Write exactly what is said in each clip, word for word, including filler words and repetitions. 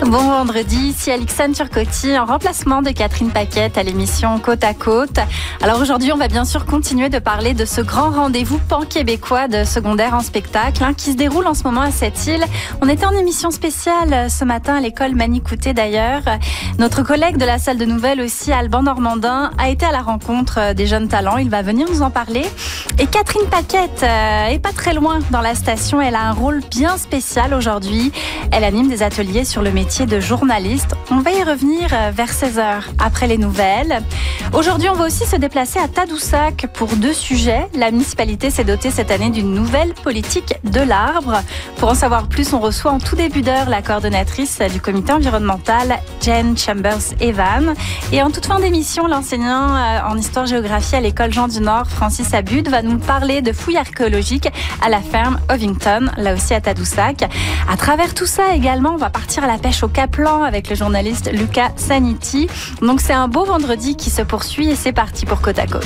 Bon vendredi, ici Alixane Turcotti en remplacement de Catherine Paquette à l'émission Côte à Côte. Alors aujourd'hui, on va bien sûr continuer de parler de ce grand rendez-vous pan-québécois de secondaire en spectacle hein, qui se déroule en ce moment à Sept-Îles. On était en émission spéciale ce matin à l'école Manicouté d'ailleurs. Notre collègue de la salle de nouvelles aussi, Alban Normandin, a été à la rencontre des jeunes talents. Il va venir nous en parler. Et Catherine Paquette euh, est pas très loin dans la station. Elle a un rôle bien spécial aujourd'hui. Elle anime des ateliers sur le métier de journaliste. On va y revenir vers seize heures après les nouvelles. Aujourd'hui, on va aussi se déplacer à Tadoussac pour deux sujets. La municipalité s'est dotée cette année d'une nouvelle politique de l'arbre. Pour en savoir plus, on reçoit en tout début d'heure la coordonnatrice du comité environnemental, Jen Chambers-Evan. Et en toute fin d'émission, l'enseignant en histoire-géographie à l'école Jean du Nord, Francis Abud, va nous parler de fouilles archéologiques à la ferme Ovington, là aussi à Tadoussac. À travers tout ça également, on va partir à la pêche au Caplan avec le journaliste Lucas Saniti. Donc c'est un beau vendredi qui se poursuit et c'est parti pour Côte à Côte.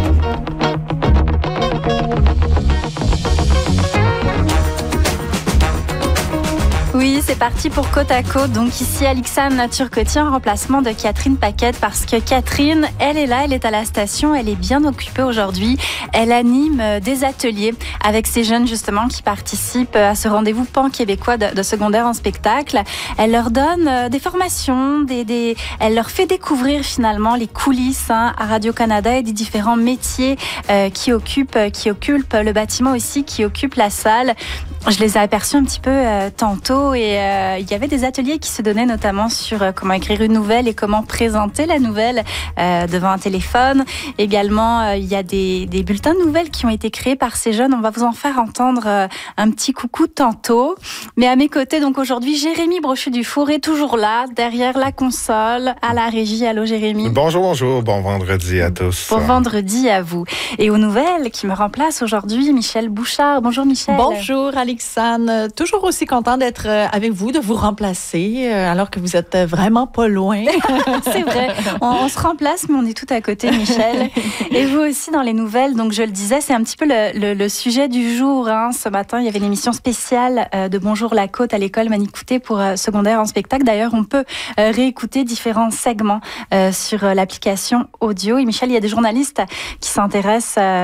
Oui, c'est parti pour Côte à Côte. Donc ici, Alixane Turcotti en remplacement de Catherine Paquette parce que Catherine, elle est là, elle est à la station, elle est bien occupée aujourd'hui. Elle anime des ateliers avec ces jeunes justement qui participent à ce rendez-vous pan-québécois de, de secondaire en spectacle. Elle leur donne des formations, des, des, elle leur fait découvrir finalement les coulisses hein, à Radio-Canada et des différents métiers euh, qui occupent, qui occupent le bâtiment aussi, qui occupent la salle. Je les ai aperçus un petit peu euh, tantôt et euh, il y avait des ateliers qui se donnaient notamment sur euh, comment écrire une nouvelle et comment présenter la nouvelle euh, devant un téléphone. Également, euh, il y a des, des bulletins de nouvelles qui ont été créés par ces jeunes. On va vous en faire entendre euh, un petit coucou tantôt. Mais à mes côtés, donc aujourd'hui, Jérémy Brochu-Dufour est toujours là, derrière la console, à la régie. Allô Jérémy. Bonjour, bonjour. Bon vendredi à tous. Bon vendredi à vous. Et aux nouvelles qui me remplacent aujourd'hui, Michel Bouchard. Bonjour Michel. Bonjour Alixane, toujours aussi content d'être avec vous, de vous remplacer, alors que vous êtes vraiment pas loin. C'est vrai, on, on se remplace, mais on est tout à côté, Michel. Et vous aussi dans les nouvelles, donc je le disais, c'est un petit peu le, le, le sujet du jour. Hein. Ce matin, il y avait une émission spéciale de Bonjour la Côte à l'école Manicouté pour euh, secondaire en spectacle. D'ailleurs, on peut euh, réécouter différents segments euh, sur euh, l'application audio. Et Michel, il y a des journalistes qui s'intéressent euh,